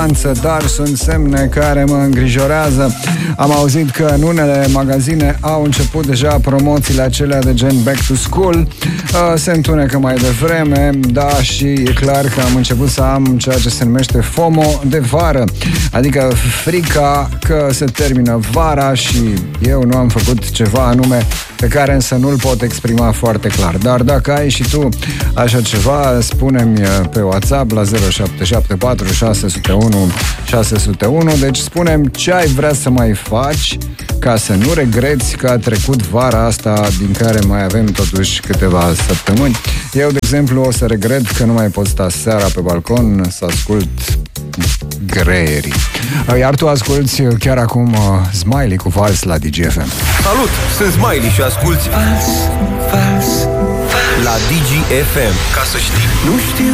dar sunt semne care mă îngrijorează. Am auzit că în unele magazine au început deja promoțiile acelea de gen back to school. Se întunecă mai devreme, da, și e clar că am început să am ceea ce se numește FOMO de vară, adică frica că se termină vara și eu nu am făcut ceva anume pe care însă nu-l pot exprima foarte clar. Dar dacă ai și tu așa ceva, spune-mi pe WhatsApp la 0774 601 601. Deci spune-mi ce ai vrea să mai faci ca să nu regreți că a trecut vara asta, din care mai avem totuși câteva săptămâni. Eu, de exemplu, o să regret că nu mai pot sta seara pe balcon să ascult greierii. Iar tu asculti chiar acum Smiley cu Vals la DGFM. Salut, sunt Smiley și asculti Vals la DGFM. Ca să știi. Nu știu